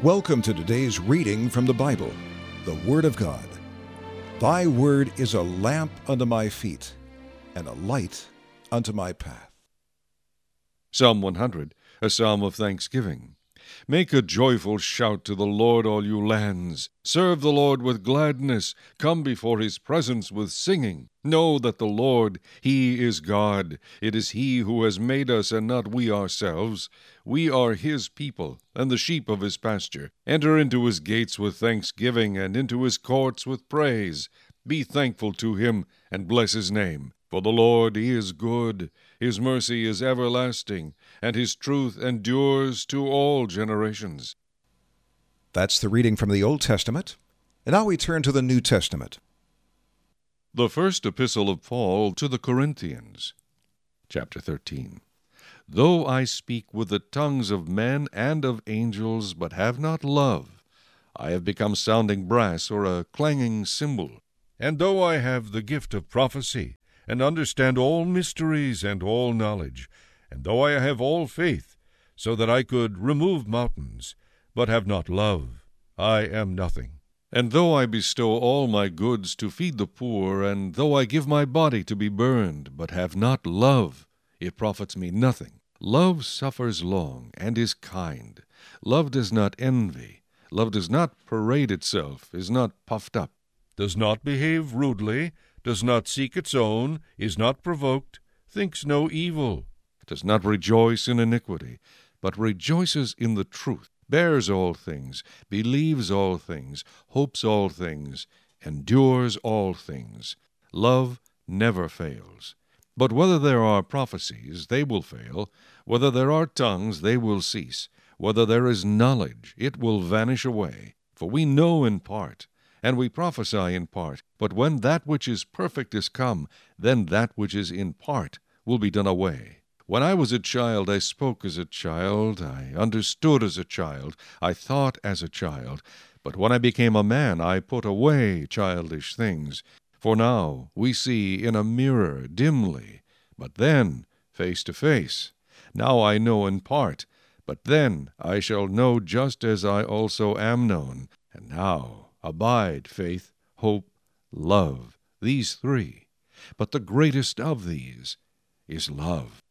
Welcome to today's reading from the Bible, the Word of God. Thy word is a lamp unto my feet, and a light unto my path. Psalm 100, a psalm of thanksgiving. Make a joyful shout to the Lord, all you lands. Serve the Lord with gladness. Come before his presence with singing. Know that the Lord, he is God. It is he who has made us, and not we ourselves. We are his people, and the sheep of his pasture. Enter into his gates with thanksgiving, and into his courts with praise. Be thankful to him, and bless his name. For the Lord, he is good, his mercy is everlasting, and his truth endures to all generations. That's the reading from the Old Testament. And now we turn to the New Testament. The first epistle of Paul to the Corinthians, chapter 13. Though I speak with the tongues of men and of angels, but have not love, I have become sounding brass or a clanging cymbal. And though I have the gift of prophecy, and understand all mysteries and all knowledge, and though I have all faith, so that I could remove mountains, but have not love, I am nothing. And though I bestow all my goods to feed the poor, and though I give my body to be burned, but have not love, it profits me nothing. Love suffers long, and is kind. Love does not envy. Love does not parade itself, is not puffed up, does not behave rudely, does not seek its own, is not provoked, thinks no evil, does not rejoice in iniquity, but rejoices in the truth, bears all things, believes all things, hopes all things, endures all things. Love never fails. But whether there are prophecies, they will fail. Whether there are tongues, they will cease. Whether there is knowledge, it will vanish away. For we know in part, and we prophesy in part. But when that which is perfect is come, then that which is in part will be done away. When I was a child, I spoke as a child, I understood as a child, I thought as a child. But when I became a man, I put away childish things. For now we see in a mirror dimly, but then face to face. Now I know in part, but then I shall know just as I also am known. And now abide faith, hope, love, these three. But the greatest of these is love.